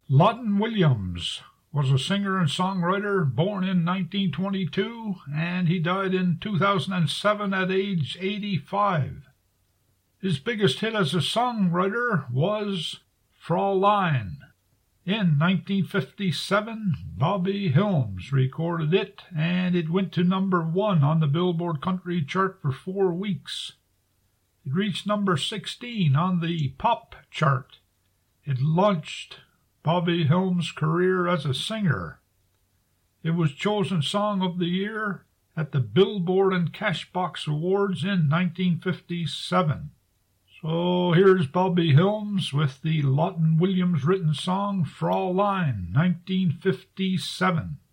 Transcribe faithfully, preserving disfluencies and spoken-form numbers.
Lawton Williams was a singer and songwriter born in nineteen twenty-two, and he died in two thousand seven at age eighty-five. His biggest hit as a songwriter was Fraulein. In nineteen fifty-seven, Bobby Helms recorded it, and it went to number one on the Billboard Country chart for four weeks. It reached number sixteen on the pop chart. It launched Bobby Helms' career as a singer. It was chosen Song of the Year at the Billboard and Cashbox Awards in nineteen fifty-seven. So here's Bobby Helms with the Lawton Williams written song Fraulein, nineteen fifty-seven.